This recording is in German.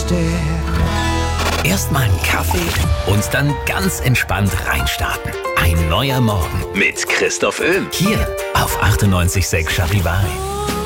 Erstmal einen Kaffee und dann ganz entspannt reinstarten. Ein neuer Morgen mit Christoph Öhm. Hier auf 98.6 Charivari.